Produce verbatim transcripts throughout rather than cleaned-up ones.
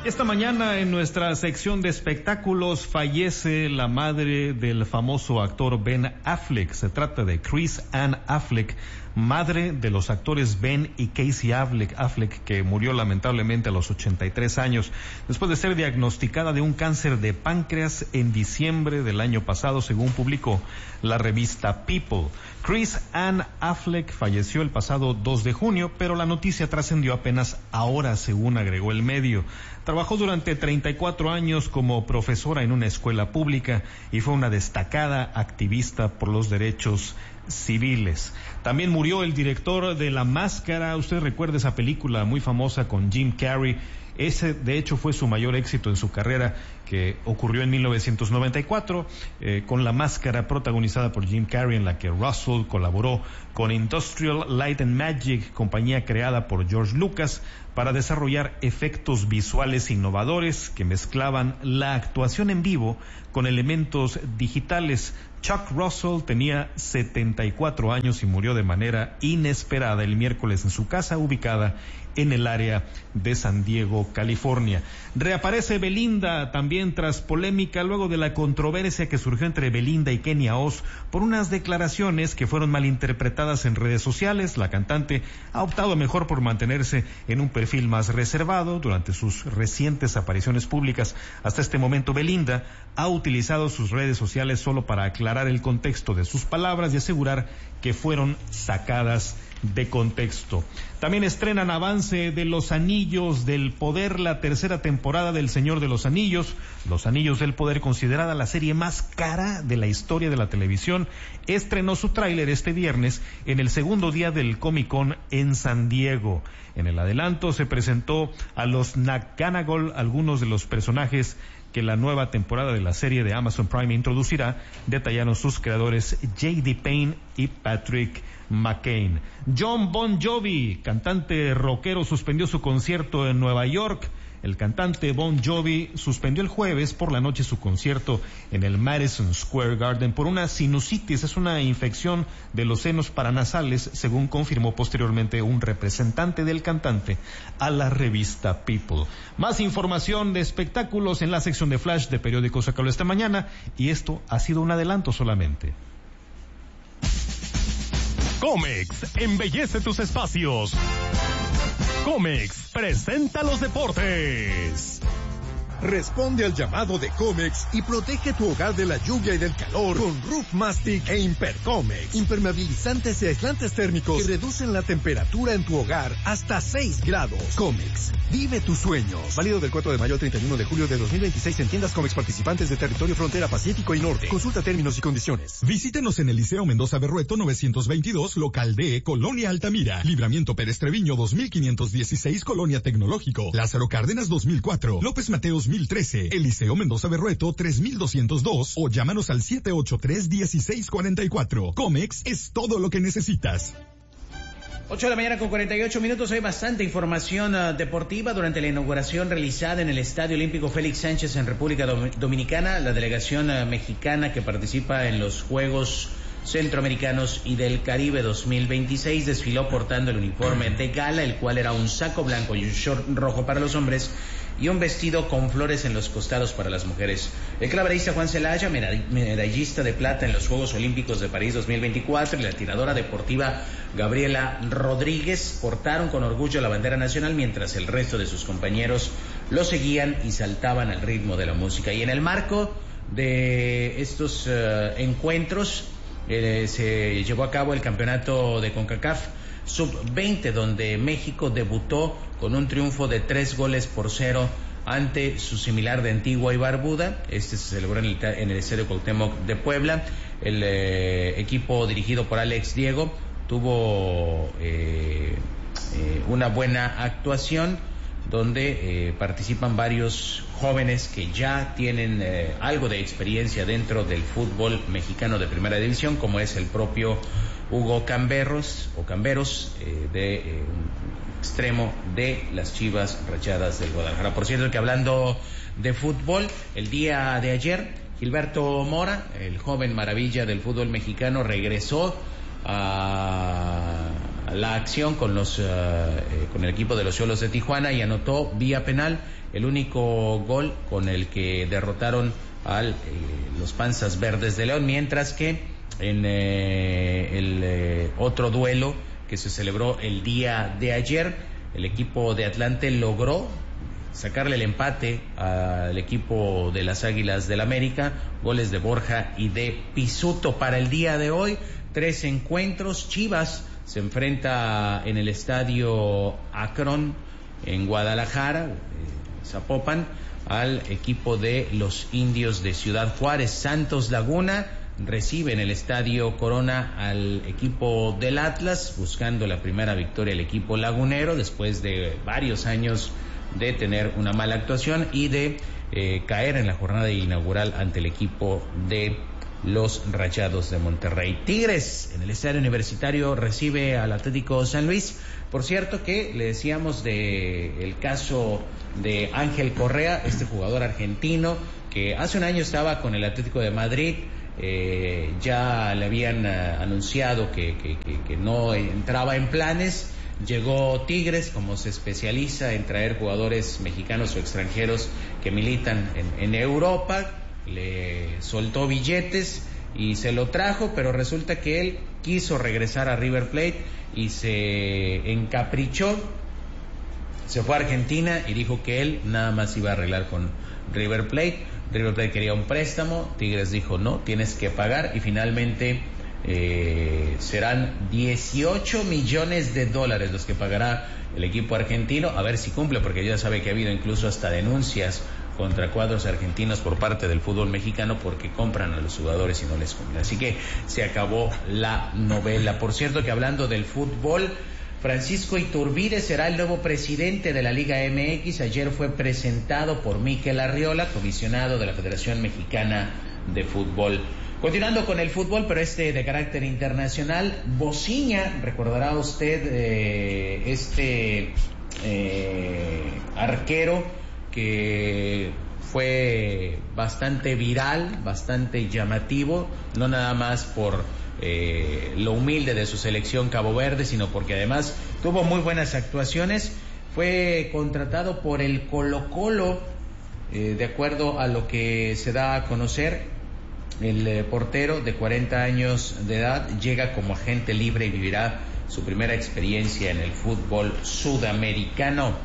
Esta mañana en nuestra sección de espectáculos fallece la madre del famoso actor Ben Affleck. Se trata de Chris Ann Affleck, madre de los actores Ben y Casey Affleck, Affleck, que murió lamentablemente a los ochenta y tres años, después de ser diagnosticada de un cáncer de páncreas en diciembre del año pasado, según publicó la revista People. Chris Ann Affleck falleció el pasado dos de junio, pero la noticia trascendió apenas ahora, según agregó el medio. Trabajó durante treinta y cuatro años como profesora en una escuela pública y fue una destacada activista por los derechos civiles. También murió el director de La Máscara. Usted recuerda esa película muy famosa con Jim Carrey. Ese, de hecho, fue su mayor éxito en su carrera, que ocurrió en mil novecientos noventa y cuatro, eh, con La Máscara, protagonizada por Jim Carrey, en la que Russell colaboró con Industrial Light and Magic, compañía creada por George Lucas, para desarrollar efectos visuales innovadores que mezclaban la actuación en vivo con elementos digitales. Chuck Russell tenía setenta y cuatro años y murió de manera inesperada el miércoles en su casa ubicada en el área de San Diego, California. Reaparece Belinda también tras polémica luego de la controversia que surgió entre Belinda y Kenia Oz por unas declaraciones que fueron malinterpretadas en redes sociales. La cantante ha optado mejor por mantenerse en un perfil más reservado durante sus recientes apariciones públicas. Hasta este momento, Belinda ha utilizado sus redes sociales solo para aclarar el contexto de sus palabras y asegurar que fueron sacadas de contexto. También estrenan avance de Los Anillos del Poder, la tercera temporada del Señor de los Anillos. Los Anillos del Poder, considerada la serie más cara de la historia de la televisión, estrenó su tráiler este viernes en el segundo día del Comic Con en San Diego. En el adelanto se presentó a los McGonagall, algunos de los personajes que la nueva temporada de la serie de Amazon Prime introducirá, detallaron sus creadores J D Payne y Patrick McCain. John Bon Jovi, cantante rockero, suspendió su concierto en Nueva York. El cantante Bon Jovi suspendió el jueves por la noche su concierto en el Madison Square Garden por una sinusitis. Es una infección de los senos paranasales, según confirmó posteriormente un representante del cantante a la revista People. Más información de espectáculos en la sección de Flash de Periódico Zócalo esta mañana, y esto ha sido un adelanto solamente. Comex embellece tus espacios. Comex presenta los deportes. Responde al llamado de Comex y protege tu hogar de la lluvia y del calor con Roof Mastic e Impercomex. Impermeabilizantes y aislantes térmicos que reducen la temperatura en tu hogar hasta seis grados. Comex, vive tus sueños. Válido del cuatro de mayo al treinta y uno de julio de dos mil veintiséis en tiendas Comex participantes de territorio frontera Pacífico y Norte. Consulta términos y condiciones. Visítenos en el Liceo Mendoza Berrueto novecientos veintidós, local D, Colonia Altamira. Libramiento Pérez Treviño dos mil quinientos dieciséis, Colonia Tecnológico. Lázaro Cárdenas dos mil cuatro. López Mateos dos mil trece, Eliseo Mendoza Berrueto tres mil doscientos dos o llámanos al siete ocho tres, uno seis cuatro cuatro. Comex es todo lo que necesitas. ocho de la mañana con cuarenta y ocho minutos. Hay bastante información uh, deportiva durante la inauguración realizada en el Estadio Olímpico Félix Sánchez en República Dom- Dominicana. La delegación uh, mexicana que participa en los Juegos Centroamericanos y del Caribe dos mil veintiséis desfiló portando el uniforme de gala, el cual era un saco blanco y un short rojo para los hombres y un vestido con flores en los costados para las mujeres. El clavadista Juan Celaya, medallista de plata en los Juegos Olímpicos de París dos mil veinticuatro, y la tiradora deportiva Gabriela Rodríguez portaron con orgullo la bandera nacional, mientras el resto de sus compañeros lo seguían y saltaban al ritmo de la música. Y en el marco de estos uh, encuentros eh, se llevó a cabo el campeonato de CONCACAF sub veinte, donde México debutó con un triunfo de tres goles por cero ante su similar de Antigua y Barbuda. Este se celebró en el, en el Estadio Cuauhtémoc de Puebla. El eh, equipo dirigido por Alex Diego tuvo eh, eh, una buena actuación, donde eh, participan varios jóvenes que ya tienen eh, algo de experiencia dentro del fútbol mexicano de primera división, como es el propio Hugo Camberos o Camberos, eh, de eh, un extremo de las Chivas Rayadas del Guadalajara. Por cierto, que hablando de fútbol, el día de ayer Gilberto Mora, el joven maravilla del fútbol mexicano, regresó a, a la acción con los uh, eh, con el equipo de los Xolos de Tijuana y anotó vía penal el único gol con el que derrotaron a eh, los Panzas Verdes de León, mientras que en eh, el eh, otro duelo que se celebró el día de ayer, el equipo de Atlante logró sacarle el empate al equipo de las Águilas del América, goles de Borja y de Pisuto. Para el día de hoy, tres encuentros. Chivas se enfrenta en el estadio Akron en Guadalajara, eh, Zapopan, al equipo de los Indios de Ciudad Juárez. Santos Laguna recibe en el estadio Corona al equipo del Atlas, buscando la primera victoria del equipo lagunero después de varios años de tener una mala actuación y de eh, caer en la jornada inaugural ante el equipo de los Rayados de Monterrey. Tigres en el estadio Universitario recibe al Atlético San Luis. Por cierto que le decíamos de el caso de Ángel Correa, este jugador argentino que hace un año estaba con el Atlético de Madrid. Eh, ya le habían uh, anunciado que, que, que, que no entraba en planes. Llegó Tigres, como se especializa en traer jugadores mexicanos o extranjeros que militan en, en Europa, le soltó billetes y se lo trajo, pero resulta que él quiso regresar a River Plate y se encaprichó, se fue a Argentina y dijo que él nada más iba a arreglar con River Plate. River Plate quería un préstamo, Tigres dijo no, tienes que pagar, y finalmente Eh, serán dieciocho millones de dólares los que pagará el equipo argentino, a ver si cumple, porque ya sabe que ha habido incluso hasta denuncias contra cuadros argentinos por parte del fútbol mexicano porque compran a los jugadores y no les cumplen. Así que se acabó la novela. Por cierto que hablando del fútbol, Francisco Iturbide será el nuevo presidente de la Liga M X. Ayer fue presentado por Mikel Arriola, comisionado de la Federación Mexicana de Fútbol. Continuando con el fútbol, pero este de carácter internacional, Bociña, recordará usted eh, este eh, arquero que fue bastante viral, bastante llamativo, no nada más por eh, lo humilde de su selección Cabo Verde, sino porque además tuvo muy buenas actuaciones. Fue contratado por el Colo-Colo, eh, de acuerdo a lo que se da a conocer. El eh, portero de cuarenta años de edad llega como agente libre y vivirá su primera experiencia en el fútbol sudamericano.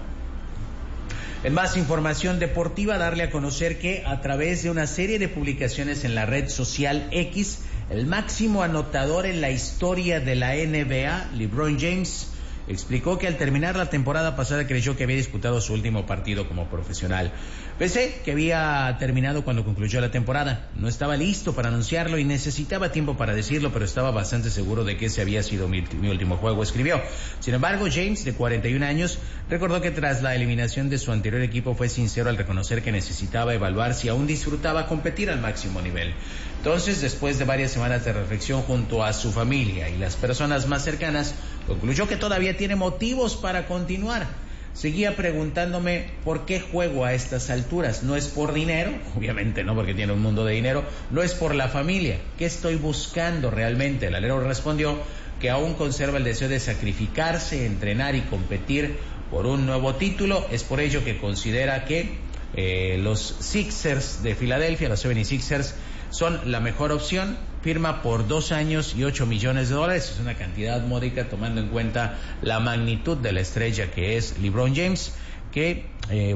En más información deportiva, darle a conocer que a través de una serie de publicaciones en la red social X, el máximo anotador en la historia de la N B A, LeBron James, explicó que al terminar la temporada pasada creyó que había disputado su último partido como profesional. Pensé que había terminado cuando concluyó la temporada. No estaba listo para anunciarlo y necesitaba tiempo para decirlo, pero estaba bastante seguro de que ese había sido mi, mi último juego, escribió. Sin embargo, James, de cuarenta y un años, recordó que tras la eliminación de su anterior equipo fue sincero al reconocer que necesitaba evaluar si aún disfrutaba competir al máximo nivel. Entonces, después de varias semanas de reflexión junto a su familia y las personas más cercanas, concluyó que todavía tiene motivos para continuar. Seguía preguntándome por qué juego a estas alturas. No es por dinero, obviamente no, porque tiene un mundo de dinero. No es por la familia. ¿Qué estoy buscando realmente? El alero respondió que aún conserva el deseo de sacrificarse, entrenar y competir por un nuevo título. Es por ello que considera que eh, los Sixers de Filadelfia, los setenta y seis ers, son la mejor opción. Firma por dos años y ocho millones de dólares. Es una cantidad módica tomando en cuenta la magnitud de la estrella que es LeBron James, que eh,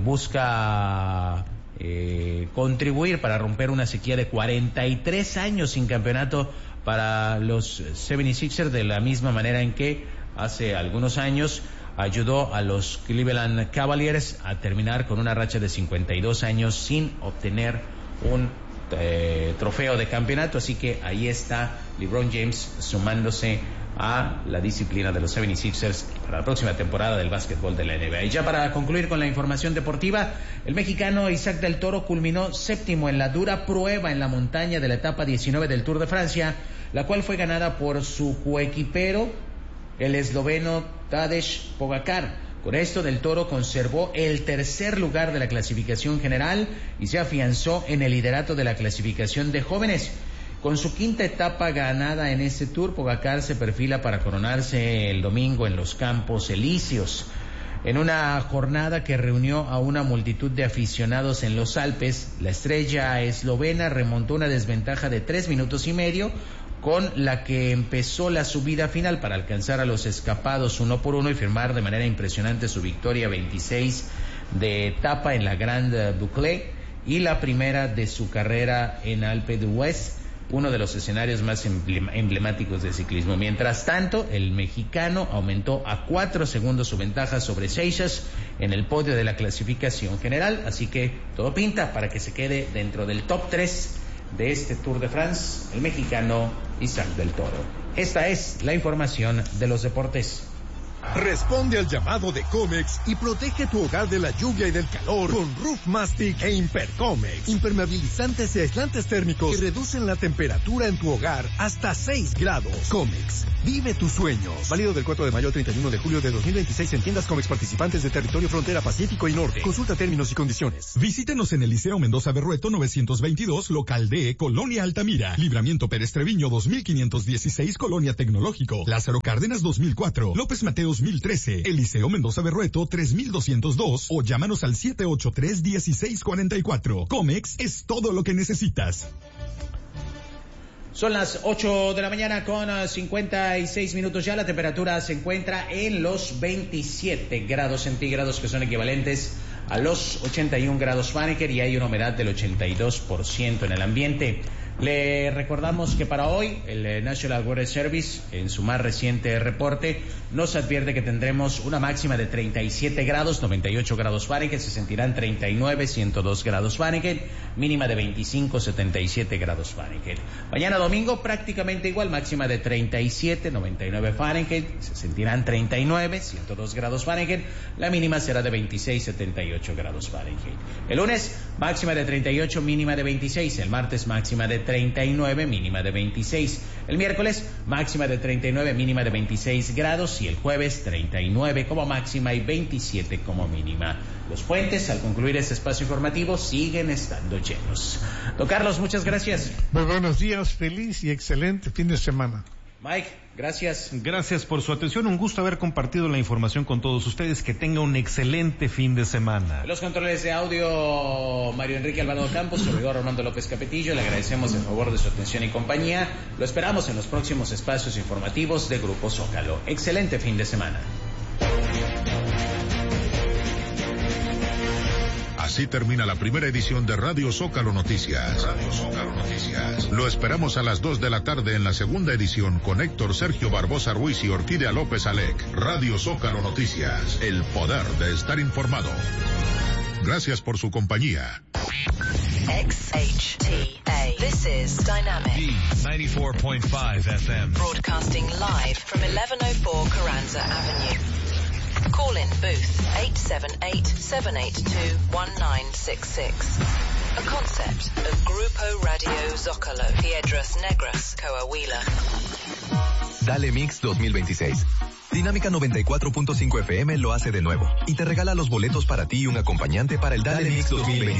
busca eh, contribuir para romper una sequía de cuarenta y tres años sin campeonato para los setenta y seis ers, de la misma manera en que hace algunos años ayudó a los Cleveland Cavaliers a terminar con una racha de cincuenta y dos años sin obtener un Eh, trofeo de campeonato. Así que ahí está LeBron James sumándose a la disciplina de los setenta y seis ers para la próxima temporada del básquetbol de la N B A. Y ya para concluir con la información deportiva, el mexicano Isaac del Toro culminó séptimo en la dura prueba en la montaña de la etapa diecinueve del Tour de Francia, la cual fue ganada por su coequipero, el esloveno Tadej Pogačar. Con esto, Del Toro conservó el tercer lugar de la clasificación general y se afianzó en el liderato de la clasificación de jóvenes. Con su quinta etapa ganada en este Tour, Pogacar se perfila para coronarse el domingo en los Campos Elíseos. En una jornada que reunió a una multitud de aficionados en los Alpes, la estrella eslovena remontó una desventaja de tres minutos y medio, con la que empezó la subida final para alcanzar a los escapados uno por uno y firmar de manera impresionante su victoria veintiséis de etapa en la Grande Boucle y la primera de su carrera en Alpe d'Huez, uno de los escenarios más emblemáticos del ciclismo. Mientras tanto, el mexicano aumentó a cuatro segundos su ventaja sobre Seixas en el podio de la clasificación general, así que todo pinta para que se quede dentro del top tres de este Tour de France, el mexicano Isaac del Toro. Esta es la información de los deportes. Responde al llamado de Comex y protege tu hogar de la lluvia y del calor con Roof Mastic e Impercomex. Impermeabilizantes y aislantes térmicos que reducen la temperatura en tu hogar hasta seis grados. Comex, vive tus sueños. Válido del cuatro de mayo al treinta y uno de julio de dos mil veintiséis en tiendas Comex participantes de territorio frontera Pacífico y Norte. Consulta términos y condiciones. Visítenos en el Liceo Mendoza Berrueto novecientos veintidós, local D, Colonia Altamira. Libramiento Pérez Treviño dos mil quinientos dieciséis, Colonia Tecnológico. Lázaro Cárdenas dos mil cuatro. López Mateos dos mil trece, Eliseo Mendoza Berrueto tres mil doscientos dos o llámanos al siete ocho tres, uno seis cuatro cuatro. Comex es todo lo que necesitas. Son las ocho de la mañana con cincuenta y seis minutos ya. La temperatura se encuentra en los veintisiete grados centígrados, que son equivalentes a los ochenta y un grados Fahrenheit, y hay una humedad del ochenta y dos por ciento en el ambiente. Le recordamos que para hoy el National Weather Service, en su más reciente reporte, nos advierte que tendremos una máxima de treinta y siete grados, noventa y ocho grados Fahrenheit, se sentirán treinta y nueve, ciento dos grados Fahrenheit, mínima de veinticinco, setenta y siete grados Fahrenheit. Mañana domingo prácticamente igual, máxima de treinta y siete, noventa y nueve Fahrenheit, se sentirán treinta y nueve, ciento dos grados Fahrenheit, la mínima será de veintiséis, setenta y ocho grados Fahrenheit. El lunes, máxima de treinta y ocho, mínima de veintiséis, el martes máxima de treinta y nueve, mínima de veintiséis, el miércoles máxima de treinta y nueve, mínima de veintiséis grados, y el jueves treinta y nueve como máxima y veintisiete como mínima. Los puentes, al concluir este espacio informativo, siguen estando llenos. Don Carlos, muchas gracias. Muy buenos días, feliz y excelente fin de semana. Mike, gracias. Gracias por su atención, un gusto haber compartido la información con todos ustedes, que tenga un excelente fin de semana. Los controles de audio, Mario Enrique Alvarado Campos, servidor Armando López Capetillo, le agradecemos el favor de su atención y compañía. Lo esperamos en los próximos espacios informativos de Grupo Zócalo. Excelente fin de semana. Así termina la primera edición de Radio Zócalo Noticias. Radio Zócalo Noticias. Lo esperamos a las dos de la tarde en la segunda edición con Héctor Sergio Barbosa Ruiz y Orquídea López Alec. Radio Zócalo Noticias. El poder de estar informado. Gracias por su compañía. X H T A. This is Dynamic. D ninety-four point five F M. Broadcasting live from eleven oh four Carranza Avenue. Call in booth eight seven eight, seven eight two, one nine six six. A concept of Grupo Radio Zócalo. Piedras Negras, Coahuila. Dale Mix dos mil veintiséis. Dinámica noventa y cuatro punto cinco F M lo hace de nuevo y te regala los boletos para ti y un acompañante para el Dale Mix dos mil veintiséis.